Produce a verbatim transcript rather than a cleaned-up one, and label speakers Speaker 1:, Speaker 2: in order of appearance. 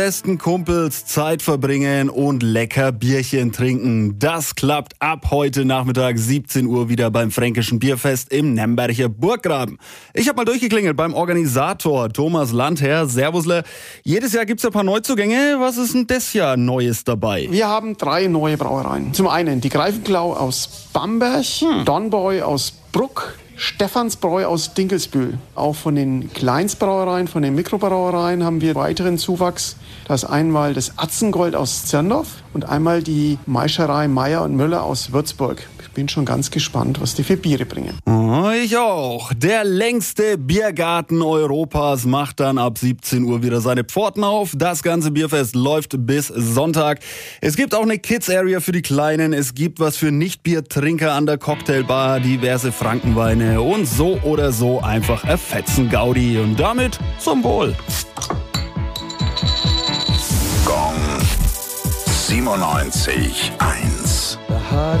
Speaker 1: besten Kumpels Zeit verbringen und lecker Bierchen trinken. Das klappt ab heute Nachmittag siebzehn Uhr wieder beim Fränkischen Bierfest im Nembercher Burggraben. Ich habe mal durchgeklingelt beim Organisator Thomas Landherr. Servusle. Jedes Jahr gibt's ein paar Neuzugänge. Was ist denn das Jahr Neues dabei?
Speaker 2: Wir haben drei neue Brauereien. Zum einen die Greifenklau aus Bamberg, hm. Dornbräu aus Bruck, Stephansbräu aus Dinkelsbühl. Auch von den Kleinstbrauereien, von den Mikrobrauereien haben wir weiteren Zuwachs. Das ist einmal das Atzengold aus Zirndorf und einmal die Maischerei Meier und Müller aus Würzburg. Ich bin schon ganz gespannt, was die für Biere bringen.
Speaker 1: Oh, ich auch. Der längste Biergarten Europas macht dann ab siebzehn Uhr wieder seine Pforten auf. Das ganze Bierfest läuft bis Sonntag. Es gibt auch eine Kids-Area für die Kleinen. Es gibt was für Nicht-Biertrinker an der Cocktailbar, diverse Frankenweine und so oder so einfach ein Fetzen Gaudi. Und damit zum Wohl.
Speaker 3: Gong siebenundneunzig Komma eins.